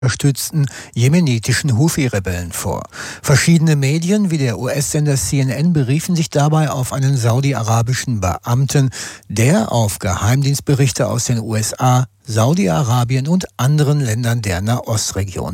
unterstützten jemenitischen Houthi-Rebellen vor. Verschiedene Medien wie der US-Sender CNN beriefen sich dabei auf einen saudi-arabischen Beamten, der auf Geheimdienstberichte aus den USA, Saudi-Arabien und anderen Ländern der Nahostregion.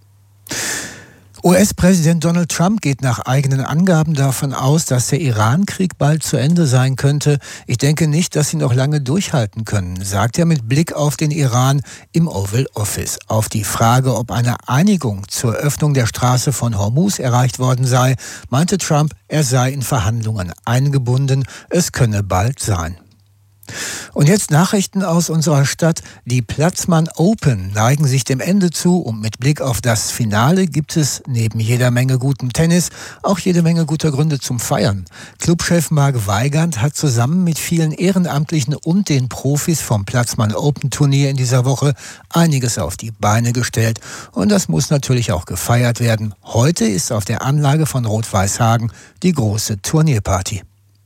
US-Präsident Donald Trump geht nach eigenen Angaben davon aus, dass der Iran-Krieg bald zu Ende sein könnte. Ich denke nicht, dass sie noch lange durchhalten können, sagt er mit Blick auf den Iran im Oval Office. Auf die Frage, ob eine Einigung zur Öffnung der Straße von Hormuz erreicht worden sei, meinte Trump, er sei in Verhandlungen eingebunden. Es könne bald sein. Und jetzt Nachrichten aus unserer Stadt. Die Platzmann Open neigen sich dem Ende zu und mit Blick auf das Finale gibt es neben jeder Menge gutem Tennis auch jede Menge guter Gründe zum Feiern. Clubchef Marc Weigand hat zusammen mit vielen Ehrenamtlichen und den Profis vom Platzmann Open Turnier in dieser Woche einiges auf die Beine gestellt und das muss natürlich auch gefeiert werden. Heute ist auf der Anlage von Rot-Weiß Hagen die große Turnierparty.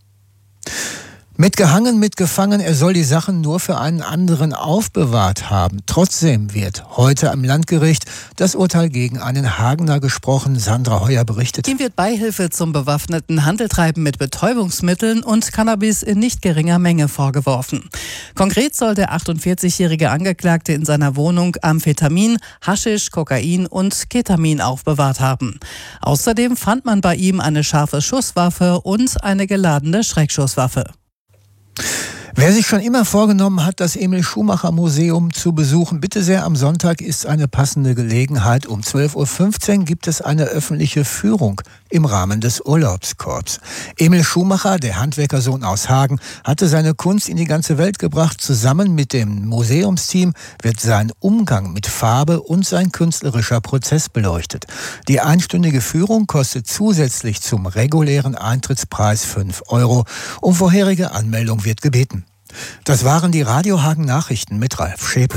Mitgehangen, mitgefangen, er soll die Sachen nur für einen anderen aufbewahrt haben. Trotzdem wird heute am Landgericht das Urteil gegen einen Hagener gesprochen. Sandra Heuer berichtet. Ihm wird Beihilfe zum bewaffneten Handeltreiben mit Betäubungsmitteln und Cannabis in nicht geringer Menge vorgeworfen. Konkret soll der 48-jährige Angeklagte in seiner Wohnung Amphetamin, Haschisch, Kokain und Ketamin aufbewahrt haben. Außerdem fand man bei ihm eine scharfe Schusswaffe und eine geladene Schreckschusswaffe. Wer sich schon immer vorgenommen hat, das Emil-Schumacher-Museum zu besuchen, bitte sehr, am Sonntag ist eine passende Gelegenheit. Um 12.15 Uhr gibt es eine öffentliche Führung im Rahmen des Urlaubskorps. Emil Schumacher, der Handwerkersohn aus Hagen, hatte seine Kunst in die ganze Welt gebracht. Zusammen mit dem Museumsteam wird sein Umgang mit Farbe und sein künstlerischer Prozess beleuchtet. Die einstündige Führung kostet zusätzlich zum regulären Eintrittspreis 5 €. Um vorherige Anmeldung wird gebeten. Das waren die Radio Hagen Nachrichten mit Ralf Schäpe.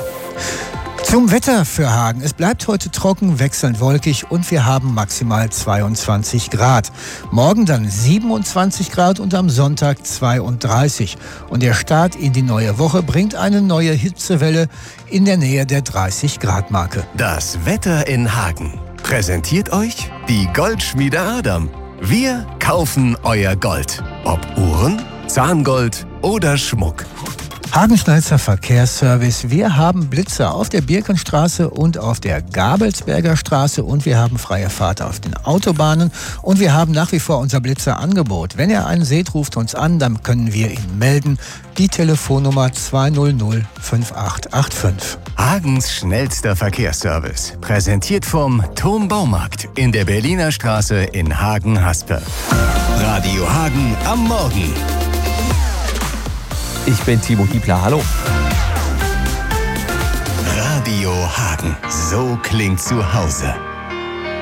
Zum Wetter für Hagen. Es bleibt heute trocken, wechselnd wolkig und wir haben maximal 22 Grad. Morgen dann 27 Grad und am Sonntag 32. Und der Start in die neue Woche bringt eine neue Hitzewelle in der Nähe der 30-Grad-Marke. Das Wetter in Hagen präsentiert euch die Goldschmiede Adam. Wir kaufen euer Gold. Ob Uhren, Zahngold oder Schmuck. Hagen-Schnalzer Verkehrsservice. Wir haben Blitzer auf der Birkenstraße und auf der Gabelsberger Straße und wir haben freie Fahrt auf den Autobahnen und wir haben nach wie vor unser Blitzerangebot. Wenn ihr einen seht, ruft uns an, dann können wir ihn melden. Die Telefonnummer 200 5885. Hagens schnellster Verkehrsservice. Präsentiert vom Turm-Baumarkt in der Berliner Straße in Hagen-Haspe. Radio Hagen am Morgen. Ich bin Timo Hiebler, hallo. Radio Hagen, so klingt zu Hause.